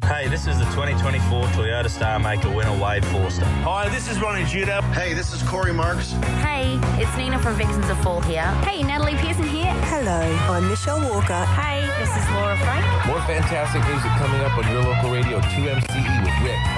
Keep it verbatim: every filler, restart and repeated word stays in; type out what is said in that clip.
Hey, this is the twenty twenty-four Toyota Star Maker winner Wade Forster. Hi, this is Ronnie Judo. Hey, this is Corey Marks. Hey, it's Nina from Vixens of Fall here. Hey, Natalie Pearson here. Hello, I'm Michelle Walker. Hey, this is Laura Frank. More fantastic music coming up on your local radio, two M C E with Rick